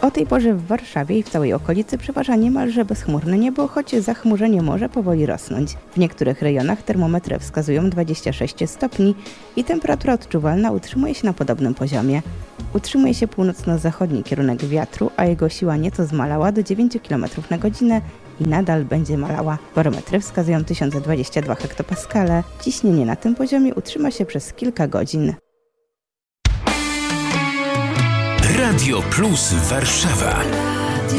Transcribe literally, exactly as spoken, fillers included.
O tej porze w Warszawie i w całej okolicy przeważa niemalże bezchmurne niebo, choć zachmurzenie może powoli rosnąć. W niektórych rejonach termometry wskazują dwadzieścia sześć stopni i temperatura odczuwalna utrzymuje się na podobnym poziomie. Utrzymuje się północno-zachodni kierunek wiatru, a jego siła nieco zmalała do dziewięć kilometrów na godzinę i nadal będzie malała. Barometry wskazują tysiąc dwadzieścia dwa hektopaskale. Ciśnienie na tym poziomie utrzyma się przez kilka godzin. Radio Plus Warszawa.